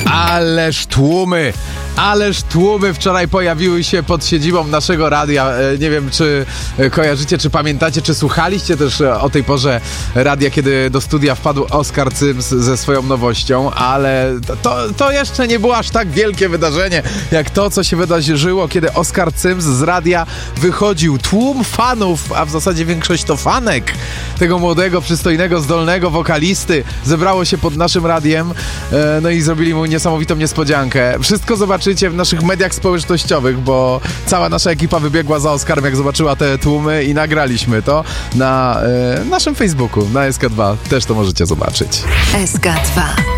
Ależ tłumy wczoraj pojawiły się pod siedzibą naszego radia. Nie wiem, czy kojarzycie, czy pamiętacie, czy słuchaliście też o tej porze radia, kiedy do studia wpadł Oskar Cyms ze swoją nowością, ale to jeszcze nie było aż tak wielkie wydarzenie, jak to, co się wydarzyło, kiedy Oskar Cyms z radia wychodził. Tłum fanów, a w zasadzie większość to fanek tego młodego, przystojnego, zdolnego wokalisty zebrało się pod naszym radiem, no i zrobili mu niesamowitą niespodziankę. Wszystko zobaczycie w naszych mediach społecznościowych, bo cała nasza ekipa wybiegła za Oskarem, jak zobaczyła te tłumy, i nagraliśmy to na naszym Facebooku, na SK2. Też to możecie zobaczyć. SK2.